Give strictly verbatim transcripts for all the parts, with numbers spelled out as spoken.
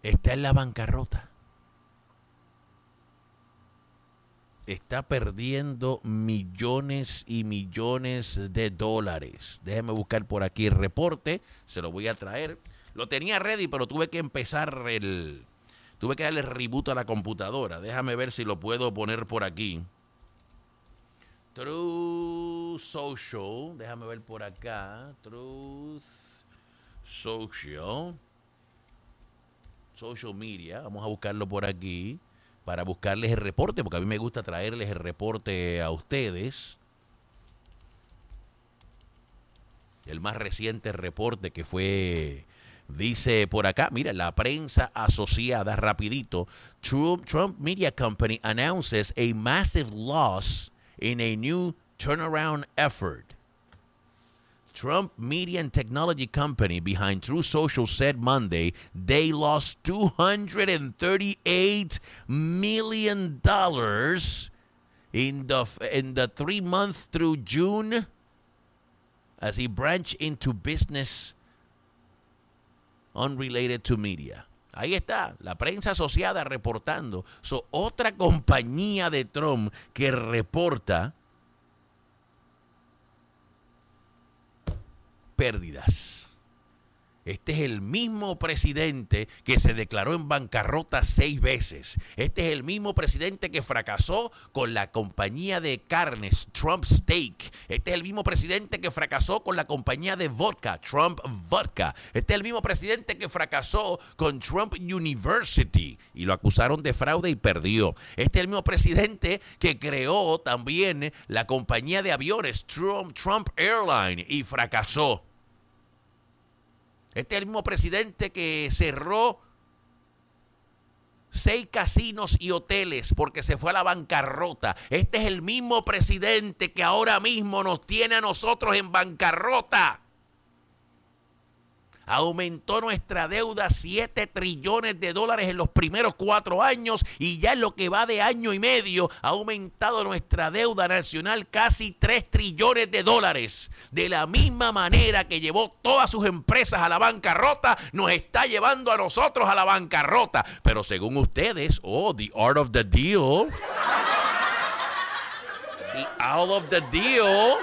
está en la bancarrota. Está perdiendo millones y millones de dólares. Déjeme buscar por aquí el reporte. Se lo voy a traer. Lo tenía ready, pero tuve que empezar el... Tuve que darle reboot a la computadora. Déjame ver si lo puedo poner por aquí. Truth Social. Déjame ver por acá. Truth Social. Social Media. Vamos a buscarlo por aquí para buscarles el reporte, porque a mí me gusta traerles el reporte a ustedes. El más reciente reporte que fue, dice por acá, mira, la prensa asociada, rapidito, Trump, Trump Media Company announces a massive loss in a new turnaround effort. Trump Media and Technology Company behind Truth Social said Monday they lost two hundred thirty-eight million dollars in the in the three months through June as he branched into business unrelated to media. Ahí está, la prensa asociada reportando. So, otra compañía de Trump que reporta pérdidas. Este es el mismo presidente que se declaró en bancarrota seis veces. Este es el mismo presidente que fracasó con la compañía de carnes, Trump Steak. Este es el mismo presidente que fracasó con la compañía de vodka, Trump Vodka. Este es el mismo presidente que fracasó con Trump University y lo acusaron de fraude y perdió. Este es el mismo presidente que creó también la compañía de aviones, Trump, Trump Airline, y fracasó. Este es el mismo presidente que cerró seis casinos y hoteles porque se fue a la bancarrota. Este es el mismo presidente que ahora mismo nos tiene a nosotros en bancarrota. Aumentó nuestra deuda siete trillones de dólares en los primeros cuatro años y ya en lo que va de año y medio ha aumentado nuestra deuda nacional casi tres trillones de dólares. De la misma manera que llevó todas sus empresas a la bancarrota, nos está llevando a nosotros a la bancarrota. Pero según ustedes, oh, the art of the deal, the art of the deal...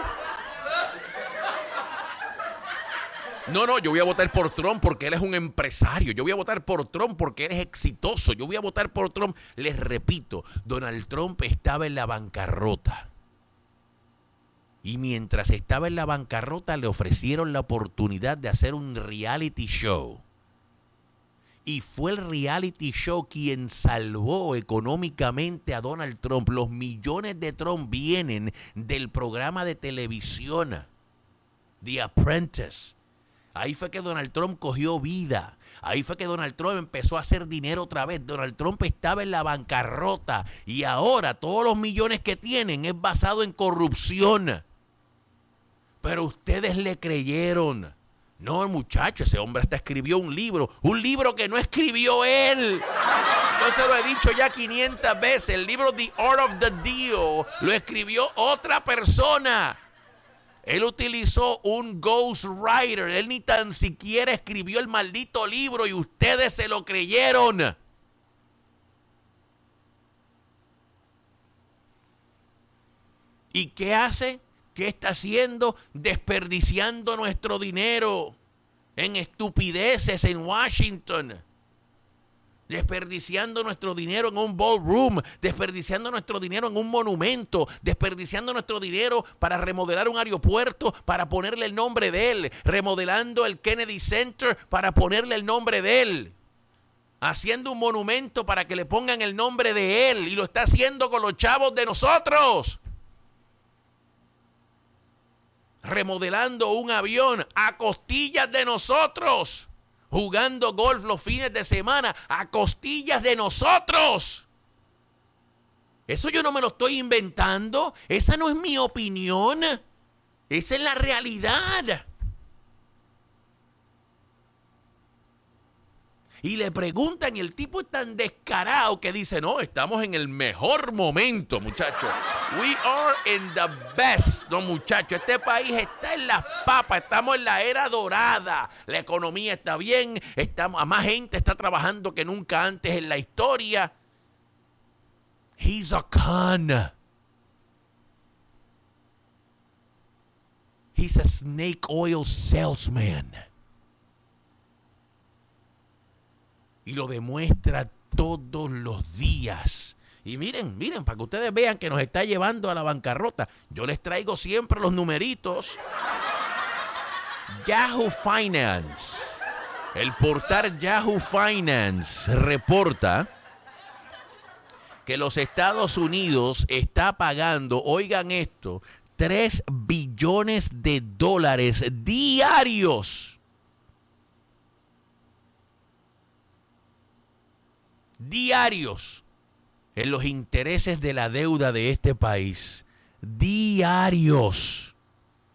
No, no, yo voy a votar por Trump porque él es un empresario. Yo voy a votar por Trump porque él es exitoso. Yo voy a votar por Trump. Les repito, Donald Trump estaba en la bancarrota. Y mientras estaba en la bancarrota le ofrecieron la oportunidad de hacer un reality show. Y fue el reality show quien salvó económicamente a Donald Trump. Los millones de Trump vienen del programa de televisión The Apprentice. Ahí fue que Donald Trump cogió vida. Ahí fue que Donald Trump empezó a hacer dinero otra vez. Donald Trump estaba en la bancarrota y ahora todos los millones que tienen es basado en corrupción. Pero ustedes le creyeron. No, muchacho, ese hombre hasta escribió un libro. Un libro que no escribió él. Yo se lo he dicho ya quinientas veces. El libro The Art of the Deal lo escribió otra persona. Él utilizó un ghostwriter. Él ni tan siquiera escribió el maldito libro y ustedes se lo creyeron. ¿Y qué hace? ¿Qué está haciendo? Desperdiciando nuestro dinero en estupideces en Washington. Desperdiciando nuestro dinero en un ballroom, desperdiciando nuestro dinero en un monumento, desperdiciando nuestro dinero para remodelar un aeropuerto, para ponerle el nombre de él, remodelando el Kennedy Center para ponerle el nombre de él, haciendo un monumento para que le pongan el nombre de él, y lo está haciendo con los chavos de nosotros. Remodelando un avión a costillas de nosotros. Jugando golf los fines de semana a costillas de nosotros. Eso yo no me lo estoy inventando. Esa no es mi opinión. Esa es la realidad. Y le preguntan y el tipo es tan descarado que dice, no, estamos en el mejor momento, muchachos. We are in the best. No, muchachos, este país está en las papas. Estamos en la era dorada. La economía está bien. Estamos, más gente está trabajando que nunca antes en la historia. He's a con. He's a snake oil salesman. Y lo demuestra todos los días. Y miren, miren, para que ustedes vean que nos está llevando a la bancarrota. Yo les traigo siempre los numeritos. Yahoo Finance. El portal Yahoo Finance reporta que los Estados Unidos está pagando, oigan esto, tres billones de dólares diarios. Diarios. En los intereses de la deuda de este país. Diarios.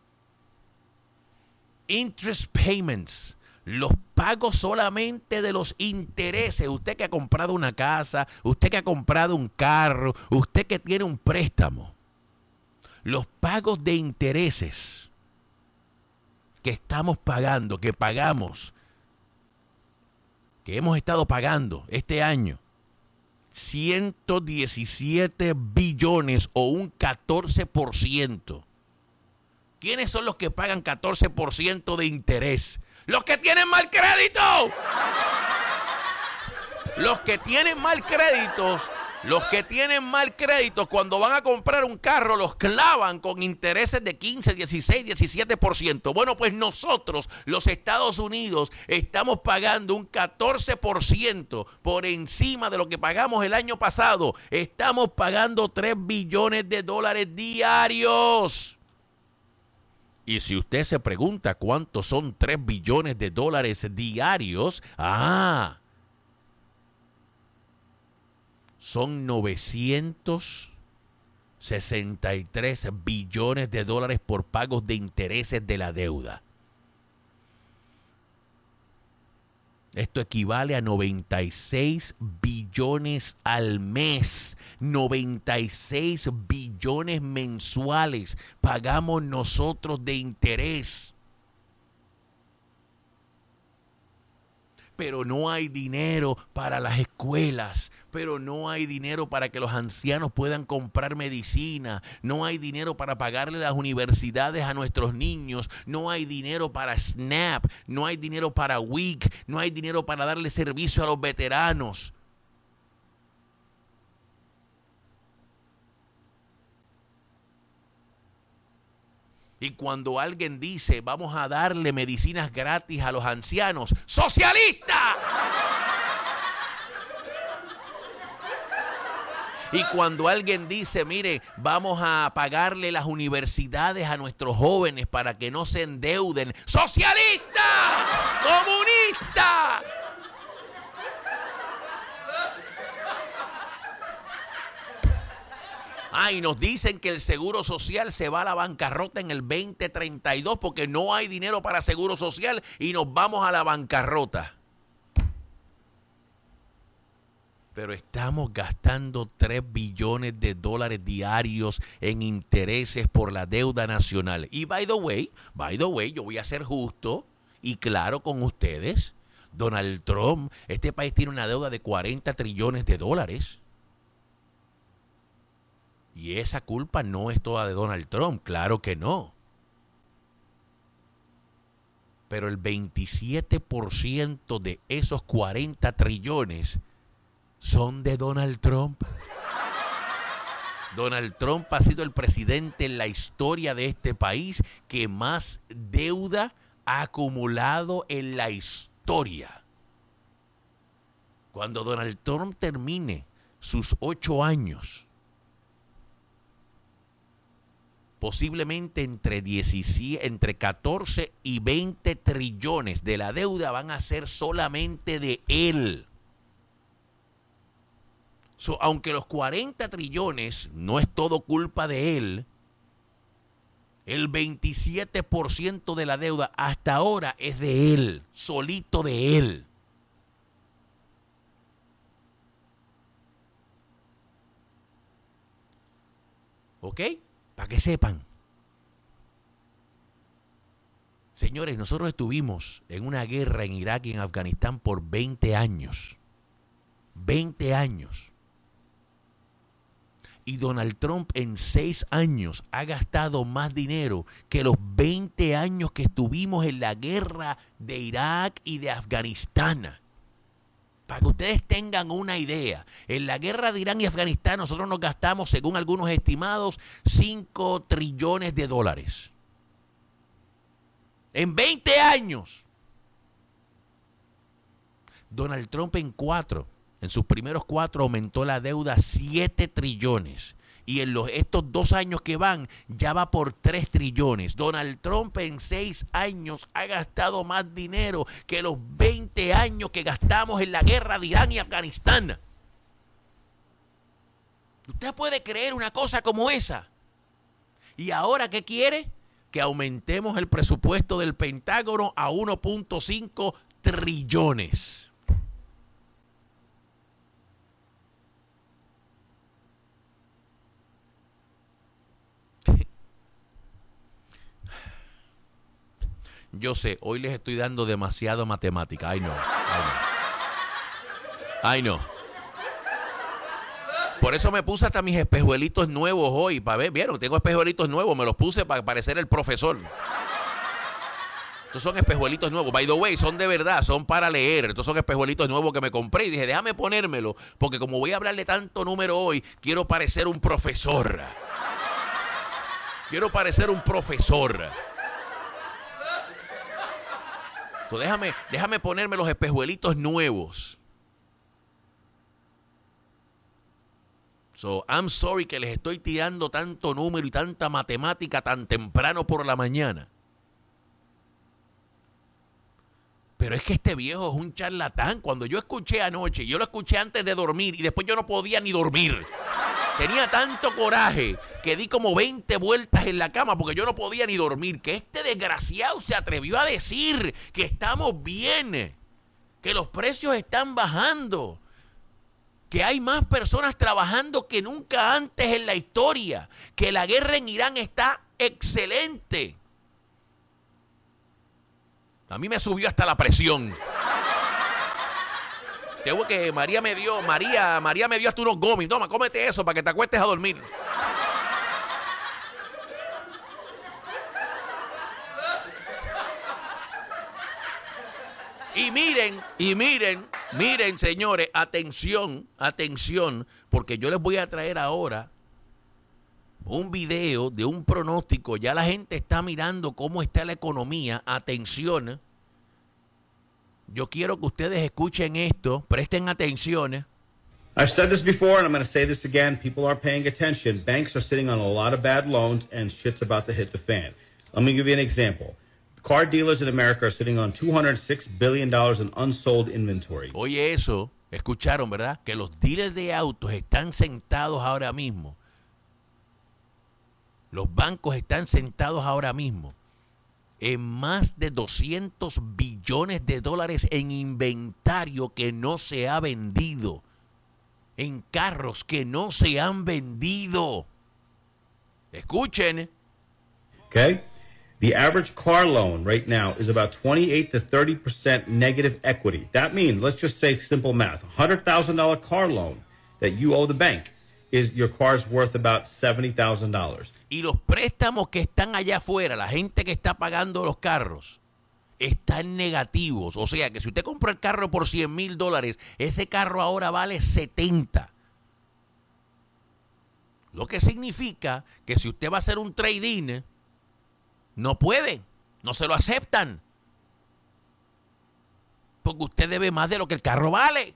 Interest payments. Los pagos solamente de los intereses. Usted que ha comprado una casa, usted que ha comprado un carro, usted que tiene un préstamo. Los pagos de intereses que estamos pagando, que pagamos, que hemos estado pagando este año. ciento diecisiete billones o un catorce por ciento. ¿Quiénes son los que pagan catorce por ciento de interés? ¡Los que tienen mal crédito! Los que tienen mal créditos, los que tienen mal crédito cuando van a comprar un carro los clavan con intereses de quince, dieciséis, diecisiete por ciento. Bueno, pues nosotros, los Estados Unidos, estamos pagando un catorce por ciento por encima de lo que pagamos el año pasado. Estamos pagando tres billones de dólares diarios. Y si usted se pregunta cuántos son tres billones de dólares diarios, ah, son novecientos sesenta y tres billones de dólares por pagos de intereses de la deuda. Esto equivale a noventa y seis billones al mes. noventa y seis billones mensuales pagamos nosotros de interés. Pero no hay dinero para las escuelas, pero no hay dinero para que los ancianos puedan comprar medicina, no hay dinero para pagarle las universidades a nuestros niños, no hay dinero para SNAP, no hay dinero para W I C, no hay dinero para darle servicio a los veteranos. Y cuando alguien dice, vamos a darle medicinas gratis a los ancianos, ¡socialista! Y cuando alguien dice, mire, vamos a pagarle las universidades a nuestros jóvenes para que no se endeuden, ¡socialista! ¡Comunista! Ah, y nos dicen que el seguro social se va a la bancarrota en el veinte treinta y dos porque no hay dinero para seguro social y nos vamos a la bancarrota. Pero estamos gastando tres billones de dólares diarios en intereses por la deuda nacional. Y by the way, by the way, yo voy a ser justo y claro con ustedes. Donald Trump, este país tiene una deuda de cuarenta trillones de dólares. Y esa culpa no es toda de Donald Trump, claro que no. Pero el veintisiete por ciento de esos cuarenta trillones son de Donald Trump. Donald Trump ha sido el presidente en la historia de este país que más deuda ha acumulado en la historia. Cuando Donald Trump termine sus ocho años, posiblemente entre diecisiete, entre catorce y veinte trillones de la deuda van a ser solamente de él. So, aunque los cuarenta trillones no es todo culpa de él, el veintisiete por ciento de la deuda hasta ahora es de él, solito de él. ¿Ok? Para que sepan. Señores, nosotros estuvimos en una guerra en Irak y en Afganistán por veinte años. veinte años. Y Donald Trump en seis años ha gastado más dinero que los veinte años que estuvimos en la guerra de Irak y de Afganistán. Para que ustedes tengan una idea, en la guerra de Irán y Afganistán nosotros nos gastamos, según algunos estimados, cinco trillones de dólares. En veinte años. Donald Trump en cuatro, en sus primeros cuatro aumentó la deuda a siete trillones. Y en los, estos dos años que van, ya va por tres trillones. Donald Trump en seis años ha gastado más dinero que los veinte años que gastamos en la guerra de Irán y Afganistán. ¿Usted puede creer una cosa como esa? ¿Y ahora qué quiere? Que aumentemos el presupuesto del Pentágono a uno punto cinco trillones. Yo sé, hoy les estoy dando demasiado matemática. Ay, no. Ay, no. Ay, no. Por eso me puse hasta mis espejuelitos nuevos hoy. Para ver, vieron, tengo espejuelitos nuevos. Me los puse para parecer el profesor. Estos son espejuelitos nuevos. By the way, son de verdad, son para leer. Estos son espejuelitos nuevos que me compré. Y dije, déjame ponérmelo. Porque como voy a hablarle tanto número hoy, quiero parecer un profesor. Quiero parecer un profesor. So, déjame, déjame ponerme los espejuelitos nuevos. So, I'm sorry que les estoy tirando tanto número y tanta matemática tan temprano por la mañana. Pero es que este viejo es un charlatán. Cuando yo escuché anoche, yo lo escuché antes de dormir y después yo no podía ni dormir. Tenía tanto coraje que di como veinte vueltas en la cama porque yo no podía ni dormir. Que este desgraciado se atrevió a decir que estamos bien, que los precios están bajando, que hay más personas trabajando que nunca antes en la historia, que la guerra en Irán está excelente. A mí me subió hasta la presión. Tengo que María me dio, María, María me dio hasta unos gomis. Toma, cómete eso para que te acuestes a dormir. Y miren, y miren, miren, señores, atención, atención, porque yo les voy a traer ahora un video de un pronóstico. Ya la gente está mirando cómo está la economía. Atención. Yo quiero que ustedes escuchen esto, presten atención. I've said this before and I'm going to say this again. People aren't paying attention. Banks are sitting on a lot of bad loans and shit's about to hit the fan. Let me give you an example. Car dealers in America are sitting on two hundred six billion dollars in unsold inventory. Oye eso, escucharon, ¿verdad? Que los dealers de autos están sentados ahora mismo. Los bancos están sentados ahora mismo en más de doscientos billones de dólares en inventario que no se ha vendido, en carros que no se han vendido. Escuchen. Okay? The average car loan right now is about twenty-eight to thirty percent negative equity. That means, let's just say simple math, a one hundred thousand dollars car loan that you owe the bank is your car's worth about seventy thousand dollars. Y los préstamos que están allá afuera, la gente que está pagando los carros, están negativos. O sea que si usted compra el carro por cien mil dólares, ese carro ahora vale setenta. Lo que significa que si usted va a hacer un trade-in, no puede, no se lo aceptan. Porque usted debe más de lo que el carro vale.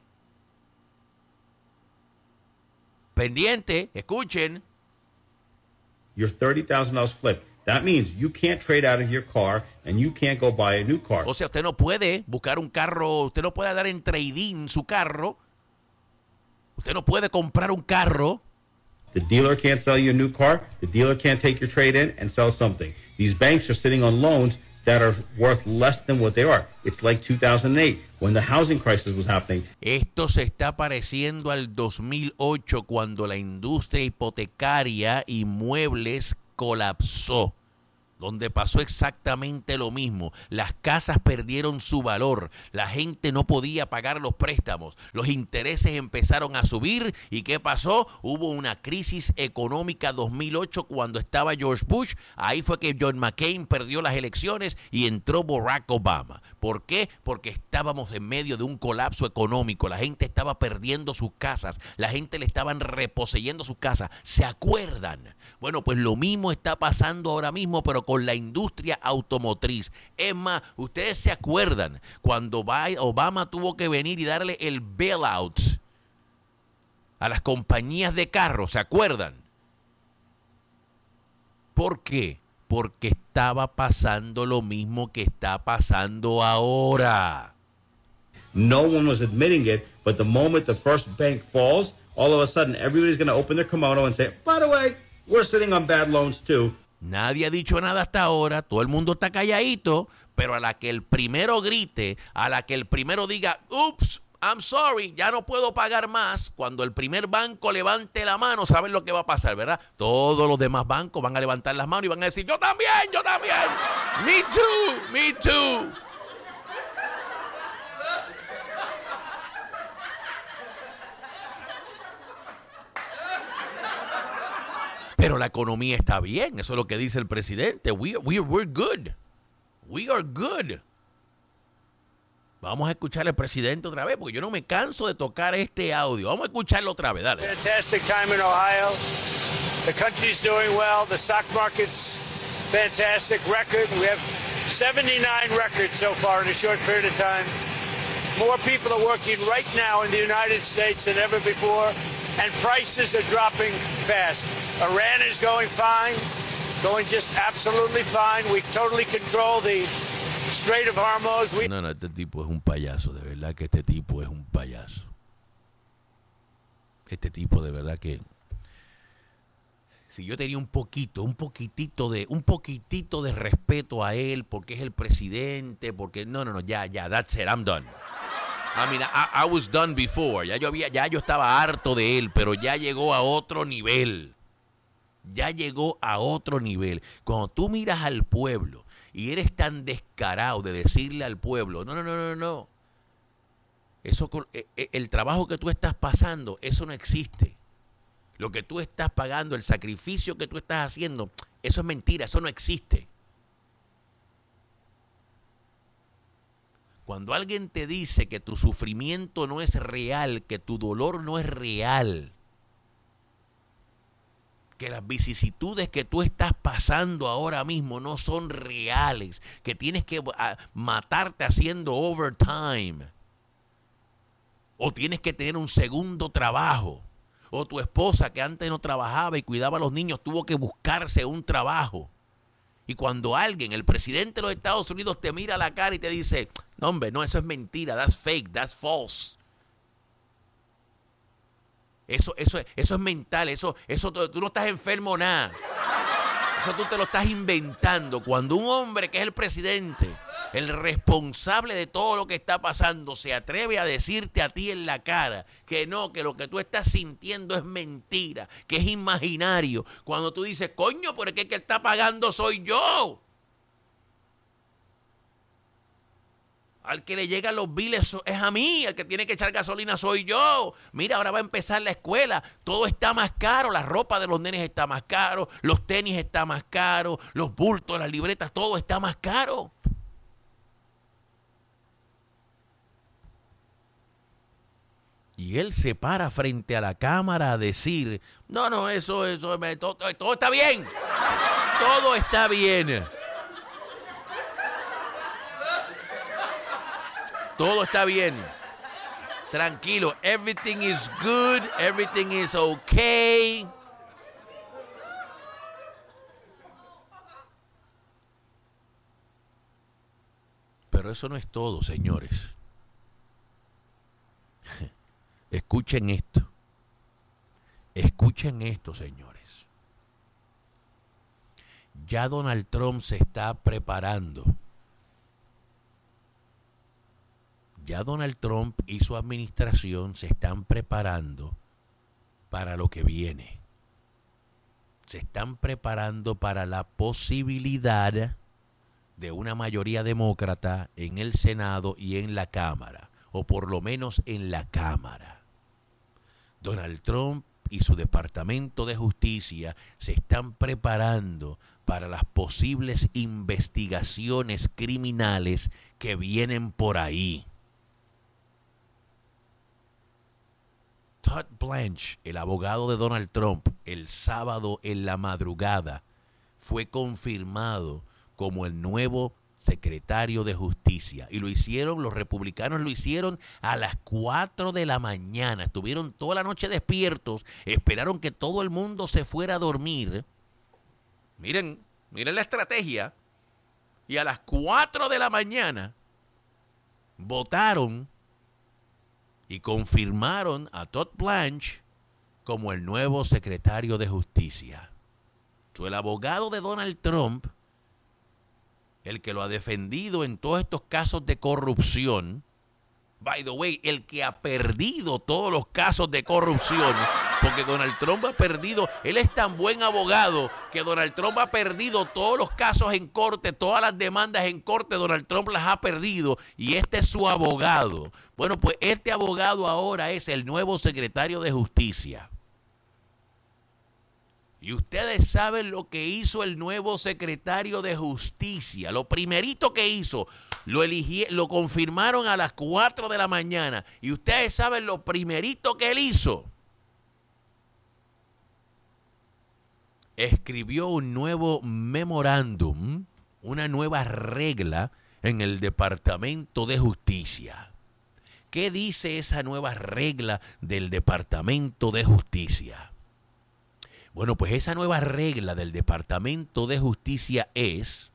Pendiente, escuchen. Your thirty thousand dollars flip. That means you can't trade out of your car and you can't go buy a new car. O sea, usted no puede buscar un carro, usted no puede dar en trade-in su carro. Usted no puede comprar un carro. The dealer can't sell you a new car. The dealer can't take your trade in and sell something. These banks are sitting on loans that are worth less than what they are. It's like two thousand eight when the housing crisis was happening. Esto se está pareciendo al dos mil ocho cuando la industria hipotecaria y muebles colapsó, donde pasó exactamente lo mismo. Las casas perdieron su valor, la gente no podía pagar los préstamos, los intereses empezaron a subir. ¿Y qué pasó? Hubo una crisis económica dos mil ocho cuando estaba George Bush. Ahí fue que John McCain perdió las elecciones y entró Barack Obama. ¿Por qué? Porque estábamos en medio de un colapso económico, la gente estaba perdiendo sus casas, la gente le estaban reposeyendo sus casas. ¿Se acuerdan? Bueno, pues lo mismo está pasando ahora mismo, pero con con la industria automotriz. Es más, ustedes se acuerdan cuando Obama tuvo que venir y darle el bailout a las compañías de carros, ¿se acuerdan? ¿Por qué? Porque estaba pasando lo mismo que está pasando ahora. No one was admitting it, but the moment the first bank falls, all of a sudden everybody's going to open their kimono and say, by the way, we're sitting on bad loans too. Nadie ha dicho nada hasta ahora, todo el mundo está calladito, pero a la que el primero grite, a la que el primero diga, ups, I'm sorry, ya no puedo pagar más, cuando el primer banco levante la mano, ¿saben lo que va a pasar, verdad? Todos los demás bancos van a levantar las manos y van a decir, yo también, yo también, me too, me too. Pero la economía está bien, eso es lo que dice el presidente. We, we, we're good. We are good. Vamos a escuchar al presidente otra vez, porque yo no me canso de tocar este audio. Vamos a escucharlo otra vez, dale. Fantastic time in Ohio. The country's doing well. The stock market's fantastic record. We have seventy-nine records so far in a short period of time. More people are working right now in the United States than ever before, and prices are dropping fast. Iran is going fine, going just absolutely fine. We totally control the Strait of Hormuz. We... No, no, este tipo es un payaso, de verdad que este tipo es un payaso. Este tipo de verdad que... Si yo tenía un poquito, un poquitito de, un poquitito de respeto a él, porque es el presidente, porque... No, no, no, ya, ya, that's it, I'm done. I mean, I, I was done before. Ya yo, había, ya yo estaba harto de él, pero ya llegó a otro nivel. Ya llegó a otro nivel. Cuando tú miras al pueblo y eres tan descarado de decirle al pueblo, no, no, no, no, no. Eso, el trabajo que tú estás pasando, eso no existe. Lo que tú estás pagando, el sacrificio que tú estás haciendo, eso es mentira, eso no existe. Cuando alguien te dice que tu sufrimiento no es real, que tu dolor no es real, que las vicisitudes que tú estás pasando ahora mismo no son reales, que tienes que a, matarte haciendo overtime, o tienes que tener un segundo trabajo, o tu esposa que antes no trabajaba y cuidaba a los niños tuvo que buscarse un trabajo. Y cuando alguien, el presidente de los Estados Unidos, te mira a la cara y te dice, no hombre, no, eso es mentira, that's fake, that's false. Eso, eso, eso es mental, eso, eso tú no estás enfermo nada. Eso tú te lo estás inventando. Cuando un hombre que es el presidente, el responsable de todo lo que está pasando, se atreve a decirte a ti en la cara que no, que lo que tú estás sintiendo es mentira, que es imaginario. Cuando tú dices, coño, ¿por qué el que está pagando soy yo? Al que le llegan los biles es a mí, el que tiene que echar gasolina soy yo. Mira, ahora va a empezar la escuela, todo está más caro, la ropa de los nenes está más caro, los tenis está más caro, los bultos, las libretas, todo está más caro. Y él se para frente a la cámara a decir, no, no, eso, eso, todo, todo está bien, todo está bien. Todo está bien. Tranquilo. Everything is good. Everything is okay. Pero eso no es todo, señores. Escuchen esto. Escuchen esto, señores. Ya Donald Trump se está preparando ya Donald Trump y su administración se están preparando para lo que viene. Se están preparando para la posibilidad de una mayoría demócrata en el Senado y en la Cámara, o por lo menos en la Cámara. Donald Trump y su Departamento de Justicia se están preparando para las posibles investigaciones criminales que vienen por ahí. Todd Blanche, el abogado de Donald Trump, el sábado en la madrugada, fue confirmado como el nuevo secretario de Justicia. Y lo hicieron, los republicanos lo hicieron a las cuatro de la mañana. Estuvieron toda la noche despiertos, esperaron que todo el mundo se fuera a dormir. Miren, miren la estrategia. Y a las cuatro de la mañana votaron y confirmaron a Todd Blanche como el nuevo secretario de Justicia. So, el abogado de Donald Trump, el que lo ha defendido en todos estos casos de corrupción, by the way, el que ha perdido todos los casos de corrupción, porque Donald Trump ha perdido, él es tan buen abogado que Donald Trump ha perdido todos los casos en corte, todas las demandas en corte, Donald Trump las ha perdido y este es su abogado. Bueno, pues este abogado ahora es el nuevo secretario de Justicia. Y ustedes saben lo que hizo el nuevo secretario de Justicia. Lo primerito que hizo, lo eligí, lo confirmaron a las cuatro de la mañana. Y ustedes saben lo primerito que él hizo. Escribió un nuevo memorándum, una nueva regla en el Departamento de Justicia. ¿Qué dice esa nueva regla del Departamento de Justicia? Bueno, pues esa nueva regla del Departamento de Justicia es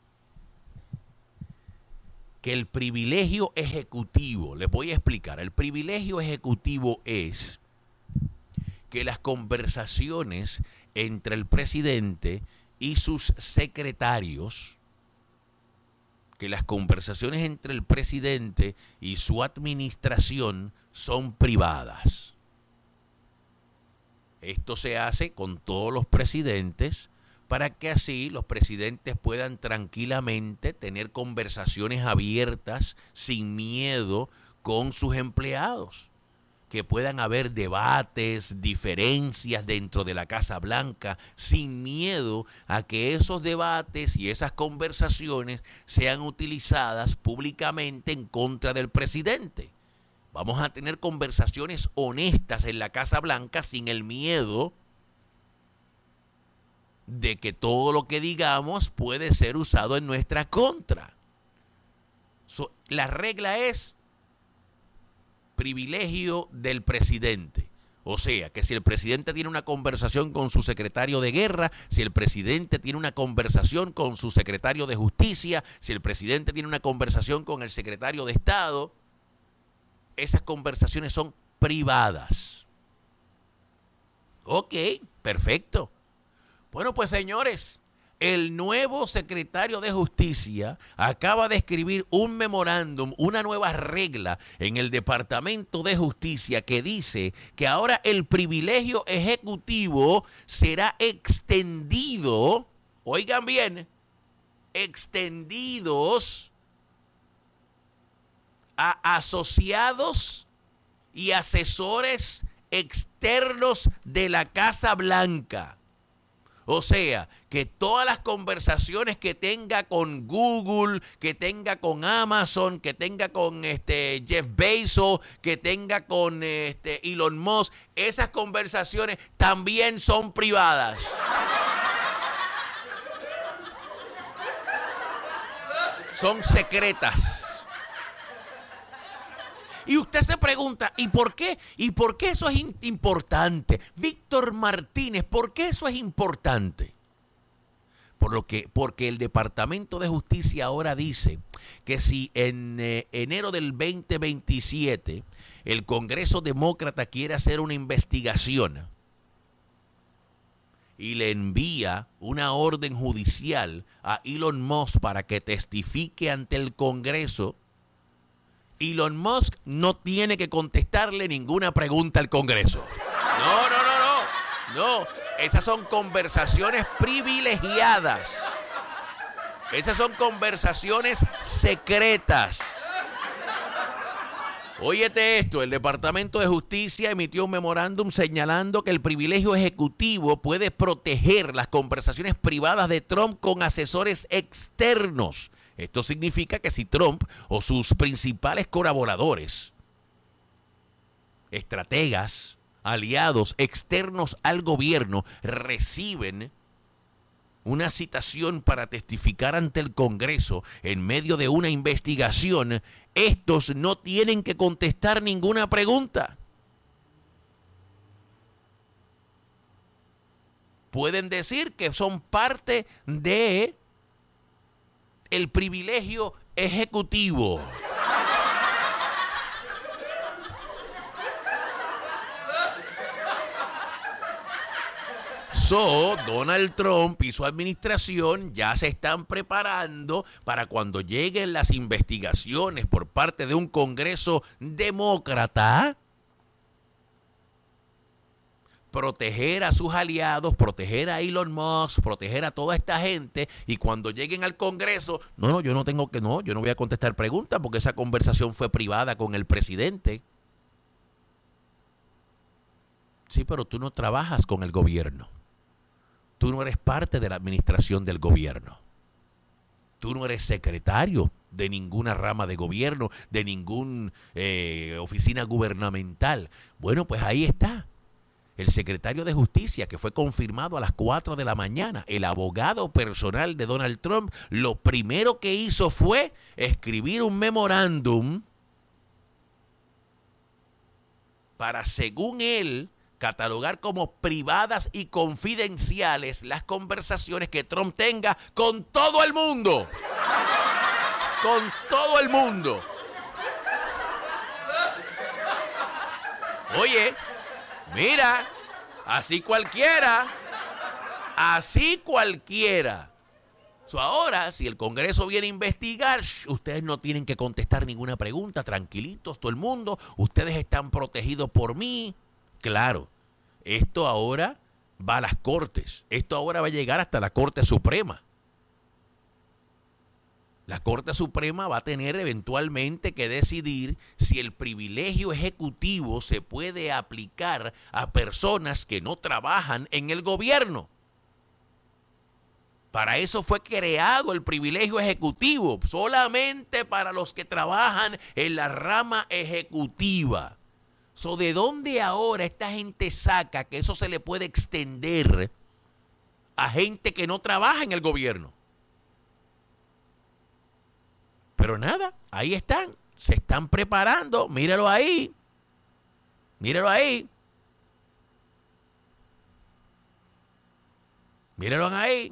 que el privilegio ejecutivo, les voy a explicar, el privilegio ejecutivo es que las conversaciones entre el presidente y sus secretarios, que las conversaciones entre el presidente y su administración son privadas. Esto se hace con todos los presidentes para que así los presidentes puedan tranquilamente tener conversaciones abiertas, sin miedo, con sus empleados. Que puedan haber debates, diferencias dentro de la Casa Blanca, sin miedo a que esos debates y esas conversaciones sean utilizadas públicamente en contra del presidente. Vamos a tener conversaciones honestas en la Casa Blanca sin el miedo de que todo lo que digamos puede ser usado en nuestra contra. So, la regla es privilegio del presidente. O sea, que si el presidente tiene una conversación con su secretario de guerra, si el presidente tiene una conversación con su secretario de justicia, si el presidente tiene una conversación con el secretario de Estado, esas conversaciones son privadas. Ok, perfecto. Bueno, pues señores, el nuevo secretario de Justicia acaba de escribir un memorándum, una nueva regla en el Departamento de Justicia que dice que ahora el privilegio ejecutivo será extendido, oigan bien, extendidos a asociados y asesores externos de la Casa Blanca. O sea, que todas las conversaciones que tenga con Google, que tenga con Amazon, que tenga con este Jeff Bezos, que tenga con este Elon Musk, esas conversaciones también son privadas. Son secretas. Y usted se pregunta, ¿y por qué? ¿Y por qué eso es importante? Víctor Martínez, ¿por qué eso es importante? Por lo que, porque el Departamento de Justicia ahora dice que si en eh, enero del veinte veintisiete el Congreso Demócrata quiere hacer una investigación y le envía una orden judicial a Elon Musk para que testifique ante el Congreso, Elon Musk no tiene que contestarle ninguna pregunta al Congreso. No, no, no, no. No, esas son conversaciones privilegiadas. Esas son conversaciones secretas. Óyete esto, el Departamento de Justicia emitió un memorándum señalando que el privilegio ejecutivo puede proteger las conversaciones privadas de Trump con asesores externos. Esto significa que si Trump o sus principales colaboradores, estrategas, aliados externos al gobierno reciben una citación para testificar ante el Congreso en medio de una investigación, estos no tienen que contestar ninguna pregunta. Pueden decir que son parte de el privilegio ejecutivo. So, Donald Trump y su administración ya se están preparando para cuando lleguen las investigaciones por parte de un Congreso demócrata, proteger a sus aliados, proteger a Elon Musk, proteger a toda esta gente, y cuando lleguen al Congreso, no, no, yo no tengo que, no, yo no voy a contestar preguntas porque esa conversación fue privada con el presidente. Sí, pero tú no trabajas con el gobierno. Tú no eres parte de la administración del gobierno. Tú no eres secretario de ninguna rama de gobierno, de ninguna eh, oficina gubernamental. Bueno, pues ahí está. El secretario de Justicia, que fue confirmado a las cuatro de la mañana, el abogado personal de Donald Trump, lo primero que hizo fue escribir un memorándum para, según él, catalogar como privadas y confidenciales las conversaciones que Trump tenga con todo el mundo. Con todo el mundo. Oye, mira, así cualquiera, así cualquiera. So, ahora, si el Congreso viene a investigar, shh, ustedes no tienen que contestar ninguna pregunta, tranquilitos, todo el mundo, ustedes están protegidos por mí. Claro, esto ahora va a las Cortes, esto ahora va a llegar hasta la Corte Suprema. La Corte Suprema va a tener eventualmente que decidir si el privilegio ejecutivo se puede aplicar a personas que no trabajan en el gobierno. Para eso fue creado el privilegio ejecutivo, solamente para los que trabajan en la rama ejecutiva. So, ¿de dónde ahora esta gente saca que eso se le puede extender a gente que no trabaja en el gobierno? Pero nada, ahí están, se están preparando, míralo ahí, míralo ahí, míralo ahí.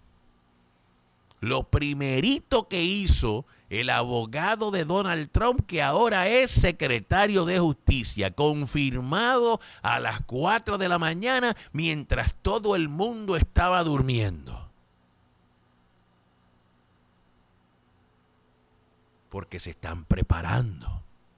Lo primerito que hizo el abogado de Donald Trump, que ahora es secretario de Justicia, confirmado a las cuatro de la mañana mientras todo el mundo estaba durmiendo. Porque se están preparando.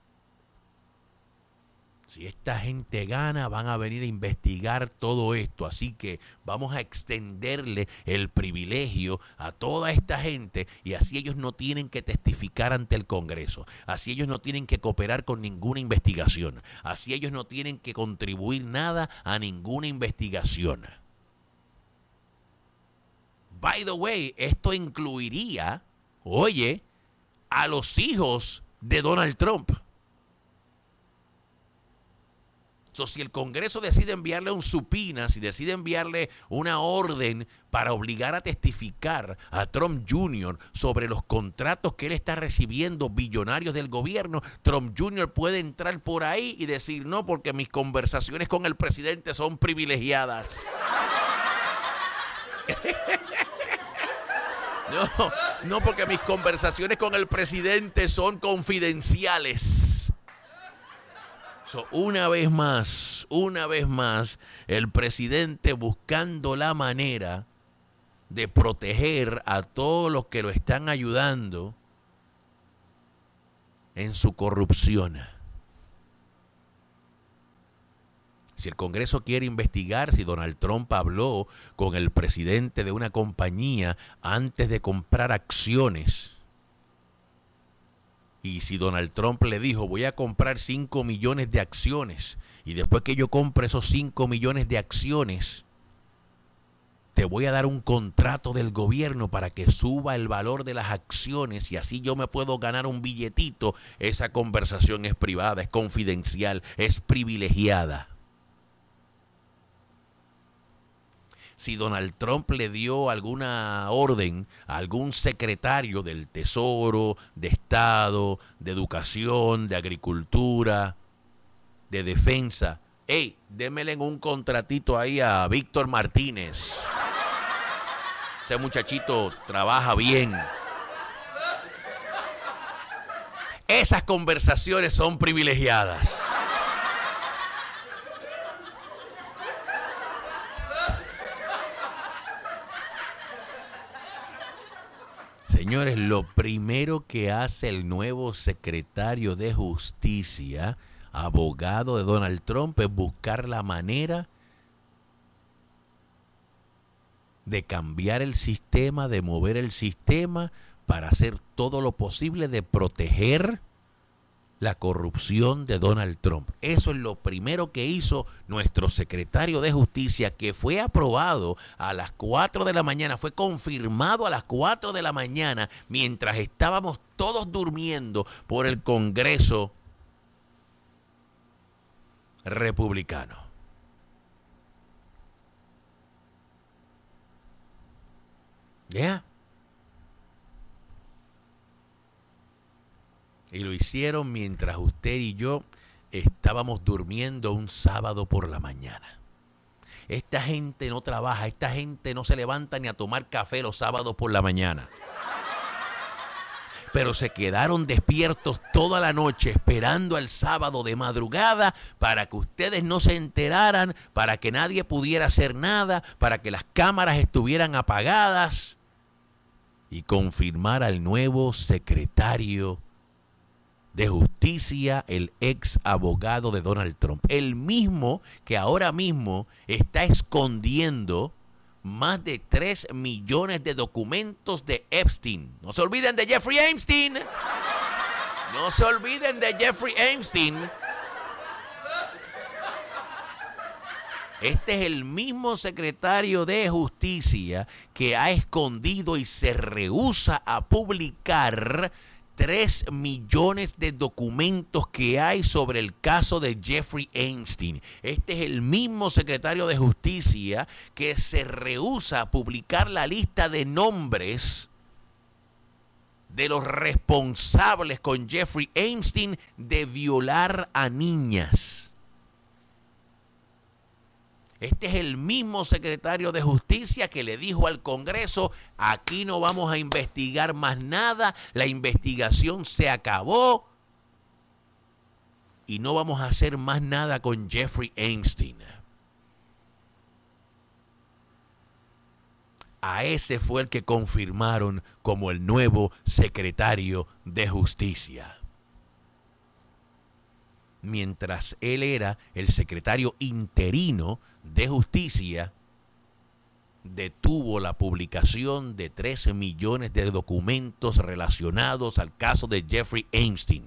Si esta gente gana, van a venir a investigar todo esto. Así que vamos a extenderle el privilegio a toda esta gente y así ellos no tienen que testificar ante el Congreso. Así ellos no tienen que cooperar con ninguna investigación. Así ellos no tienen que contribuir nada a ninguna investigación. By the way, esto incluiría, oye, a los hijos de Donald Trump. So, si el Congreso decide enviarle un subpoena, si decide enviarle una orden para obligar a testificar a Trump junior sobre los contratos que él está recibiendo billonarios del gobierno, Trump junior puede entrar por ahí y decir no, porque mis conversaciones con el presidente son privilegiadas. No, no, porque mis conversaciones con el presidente son confidenciales. So, una vez más, una vez más, el presidente buscando la manera de proteger a todos los que lo están ayudando en su corrupción. Si el Congreso quiere investigar si Donald Trump habló con el presidente de una compañía antes de comprar acciones, y si Donald Trump le dijo, voy a comprar cinco millones de acciones, y después que yo compre esos cinco millones de acciones, te voy a dar un contrato del gobierno para que suba el valor de las acciones y así yo me puedo ganar un billetito, esa conversación es privada, es confidencial, es privilegiada. Si Donald Trump le dio alguna orden a algún secretario del Tesoro, de Estado, de Educación, de Agricultura, de Defensa, hey, démele un contratito ahí a Víctor Martínez. Ese muchachito trabaja bien. Esas conversaciones son privilegiadas. Señores, lo primero que hace el nuevo secretario de Justicia, abogado de Donald Trump, es buscar la manera de cambiar el sistema, de mover el sistema para hacer todo lo posible de proteger la corrupción de Donald Trump. Eso es lo primero que hizo nuestro secretario de Justicia, que fue aprobado a las cuatro de la mañana, fue confirmado a las cuatro de la mañana, mientras estábamos todos durmiendo por el Congreso republicano. ¿Ya? Yeah. Y lo hicieron mientras usted y yo estábamos durmiendo un sábado por la mañana. Esta gente no trabaja, esta gente no se levanta ni a tomar café los sábados por la mañana. Pero se quedaron despiertos toda la noche esperando el sábado de madrugada para que ustedes no se enteraran, para que nadie pudiera hacer nada, para que las cámaras estuvieran apagadas y confirmar al nuevo secretario de Justicia, el ex abogado de Donald Trump, el mismo que ahora mismo está escondiendo más de tres millones de documentos de Epstein. No se olviden de Jeffrey Epstein. No se olviden de Jeffrey Epstein. Este es el mismo secretario de Justicia que ha escondido y se rehúsa a publicar tres millones de documentos que hay sobre el caso de Jeffrey Epstein. Este es el mismo secretario de Justicia que se rehúsa a publicar la lista de nombres de los responsables con Jeffrey Epstein de violar a niñas. Este es el mismo secretario de Justicia que le dijo al Congreso, aquí no vamos a investigar más nada, la investigación se acabó y no vamos a hacer más nada con Jeffrey Epstein. A ese fue el que confirmaron como el nuevo secretario de Justicia. Mientras él era el secretario interino de Justicia, detuvo la publicación de trece millones de documentos relacionados al caso de Jeffrey Epstein.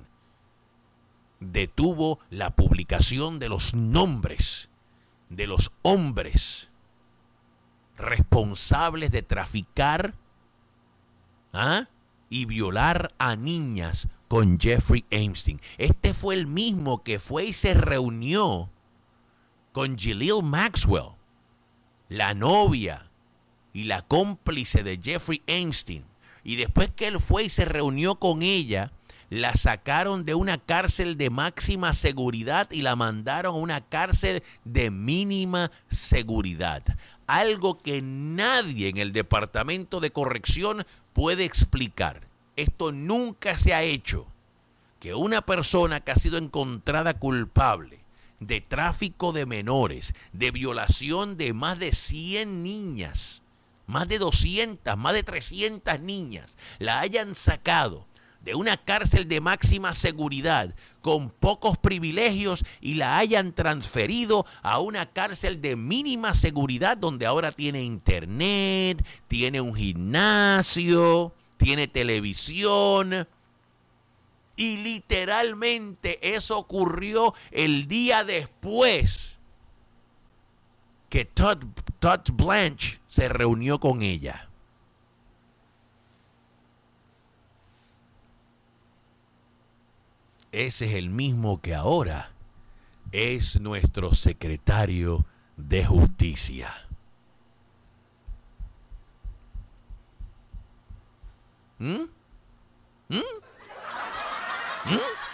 Detuvo la publicación de los nombres de los hombres responsables de traficar ¿ah? y violar a niñas con Jeffrey Epstein. Este fue el mismo que fue y se reunió con Ghislaine Maxwell, la novia y la cómplice de Jeffrey Epstein. Y después que él fue y se reunió con ella, la sacaron de una cárcel de máxima seguridad y la mandaron a una cárcel de mínima seguridad. Algo que nadie en el Departamento de Corrección puede explicar. Esto nunca se ha hecho, que una persona que ha sido encontrada culpable de tráfico de menores, de violación de más de cien niñas, más de doscientas, más de trescientas niñas, la hayan sacado de una cárcel de máxima seguridad con pocos privilegios y la hayan transferido a una cárcel de mínima seguridad donde ahora tiene internet, tiene un gimnasio, tiene televisión. Y literalmente eso ocurrió el día después que Todd, Todd Blanche se reunió con ella. Ese es el mismo que ahora es nuestro secretario de Justicia. ¿Mm? ¿Mm? ¿Mm?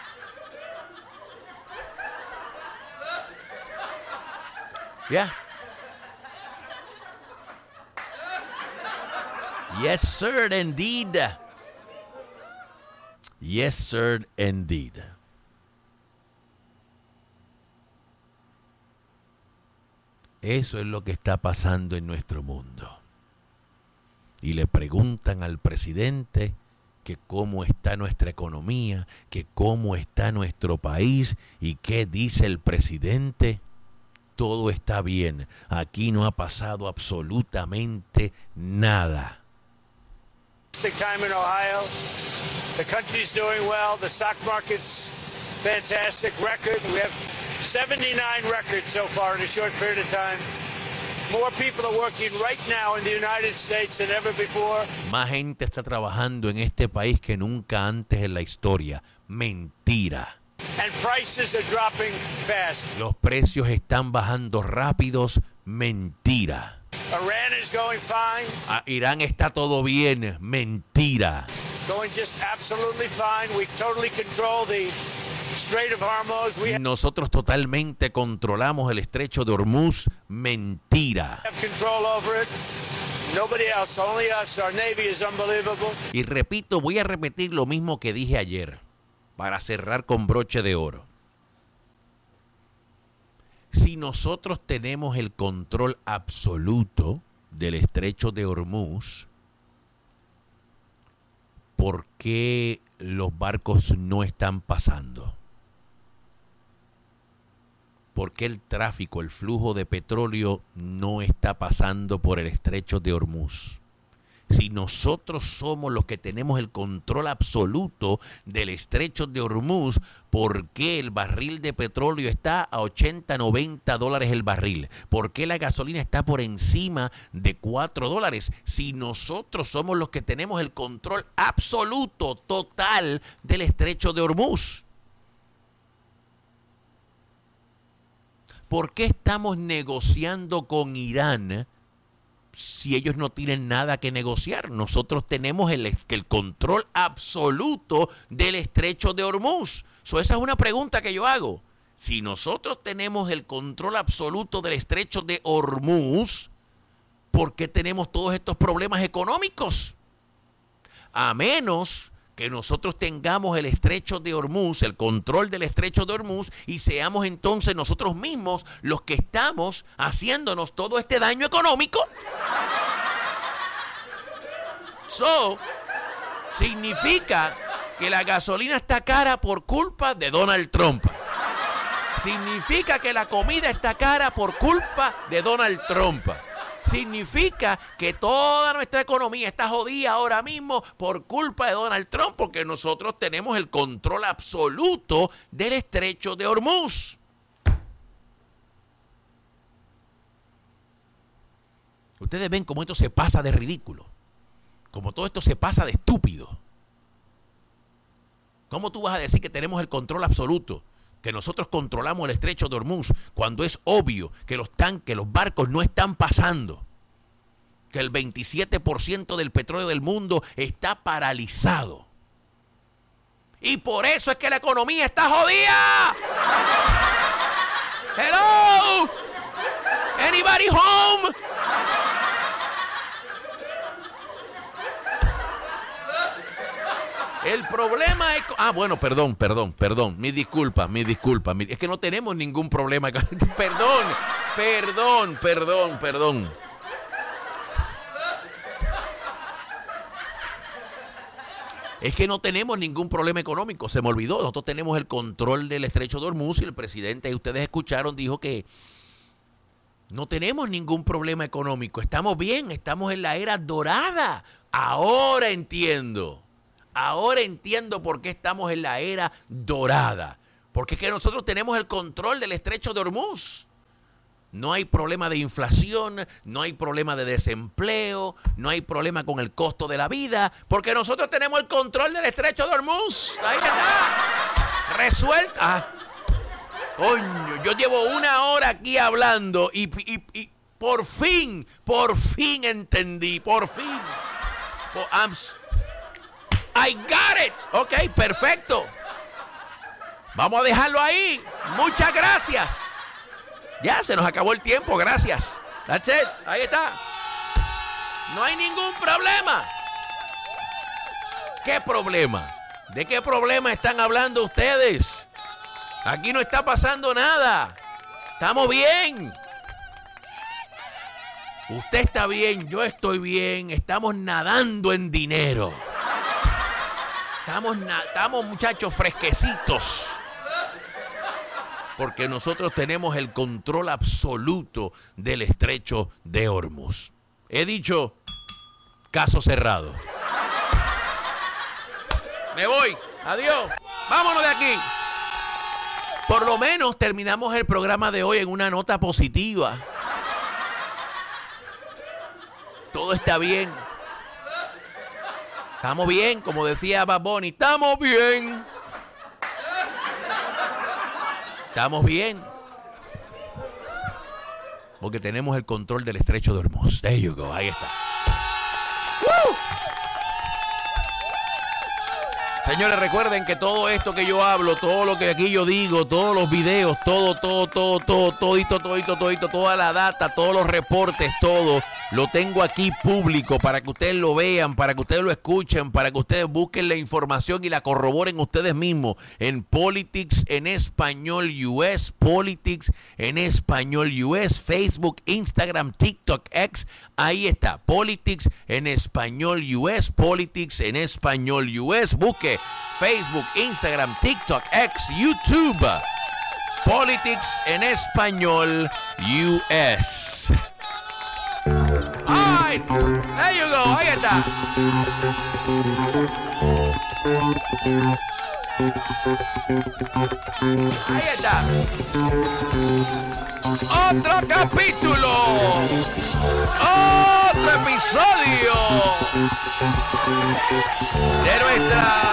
Yeah. Yes, sir, indeed. Yes, sir, indeed. Eso es lo que está pasando en nuestro mundo. Y le preguntan al presidente que cómo está nuestra economía, que cómo está nuestro país y qué dice el presidente. Todo está bien. Aquí no ha pasado absolutamente nada. Time in Ohio. The country's doing well. The stock market's fantastic record. We have seventy-nine records so far in a short period of time. More people are working right now in the United States than ever before. Más gente está trabajando en este país que nunca antes en la historia. Mentira. And prices are dropping fast. Los precios están bajando rápidos. Mentira. Iran is going fine. A Irán está todo bien. Mentira. Going just absolutely fine. We totally control the Strait of Hormuz. We Nosotros totalmente controlamos el estrecho de Hormuz. Mentira. have control over it. Nobody else, only us. Our Navy is unbelievable. Y repito, voy a repetir lo mismo que dije ayer para cerrar con broche de oro. Si nosotros tenemos el control absoluto del estrecho de Hormuz, ¿por qué los barcos no están pasando? ¿Por qué el tráfico, el flujo de petróleo no está pasando por el estrecho de Hormuz? Si nosotros somos los que tenemos el control absoluto del estrecho de Hormuz, ¿por qué el barril de petróleo está a ochenta, noventa dólares el barril? ¿Por qué la gasolina está por encima de cuatro dólares? Si nosotros somos los que tenemos el control absoluto, total del estrecho de Hormuz. ¿Por qué estamos negociando con Irán si ellos no tienen nada que negociar? Nosotros tenemos el, el control absoluto del estrecho de Hormuz. So, esa es una pregunta que yo hago. Si nosotros tenemos el control absoluto del estrecho de Hormuz, ¿por qué tenemos todos estos problemas económicos? A menos que nosotros tengamos el estrecho de Hormuz, el control del estrecho de Hormuz, y seamos entonces nosotros mismos los que estamos haciéndonos todo este daño económico. So, significa que la gasolina está cara por culpa de Donald Trump. Significa que la comida está cara por culpa de Donald Trump. Significa que toda nuestra economía está jodida ahora mismo por culpa de Donald Trump, porque nosotros tenemos el control absoluto del estrecho de Hormuz. Ustedes ven cómo esto se pasa de ridículo, cómo todo esto se pasa de estúpido. ¿Cómo tú vas a decir que tenemos el control absoluto, que nosotros controlamos el estrecho de Hormuz, cuando es obvio que los tanques, los barcos no están pasando, que el veintisiete por ciento del petróleo del mundo está paralizado? Y por eso es que la economía está jodida. Hello, anybody home? El problema es... Ah, bueno, perdón, perdón, perdón. Mi disculpa, mi disculpa. Mi... Es que no tenemos ningún problema. Perdón, perdón, perdón, perdón. es que no tenemos ningún problema económico. Se me olvidó, nosotros tenemos el control del estrecho de Hormuz y el presidente, ustedes escucharon, dijo que no tenemos ningún problema económico. Estamos bien, estamos en la era dorada. Ahora entiendo. Ahora entiendo por qué estamos en la era dorada. Porque es que nosotros tenemos el control del estrecho de Hormuz. No hay problema de inflación, no hay problema de desempleo, no hay problema con el costo de la vida, porque nosotros tenemos el control del estrecho de Hormuz. Ahí está. Resuelta. Ah. Coño, yo llevo una hora aquí hablando y, y, y por fin, por fin entendí, por fin. Oh, I'm, I got it. Ok, perfecto. Vamos a dejarlo ahí. Muchas gracias. Ya, se nos acabó el tiempo, gracias. That's it, ahí está. No hay ningún problema. ¿Qué problema? ¿De qué problema están hablando ustedes? Aquí no está pasando nada. Estamos bien. Usted está bien, yo estoy bien. Estamos nadando en dinero. Estamos, na- estamos muchachos fresquecitos. Porque nosotros tenemos el control absoluto del estrecho de Hormuz. He dicho, caso cerrado. Me voy. Adiós. Vámonos de aquí. Por lo menos terminamos el programa de hoy en una nota positiva. Todo está bien. Estamos bien, como decía Bad Bunny. Estamos bien. Estamos bien. Porque tenemos el control del estrecho de Hormuz. There you go, ahí está. ¡Woo! Señores, recuerden que todo esto que yo hablo, todo lo que aquí yo digo, todos los videos, todo, todo, todo, todo, todito, todito, todito, toda la data, todos los reportes, todo, lo tengo aquí público para que ustedes lo vean, para que ustedes lo escuchen, para que ustedes busquen la información y la corroboren ustedes mismos en Politics en Español U S, Politics en Español U S, Facebook, Instagram, TikTok, X, ahí está, Politics en Español U S, Politics en Español U S, busque Facebook, Instagram, TikTok, X, YouTube, Politics en Español U S. All right, there you go, ahí está. Ahí está. Otro capítulo. Otro episodio de nuestra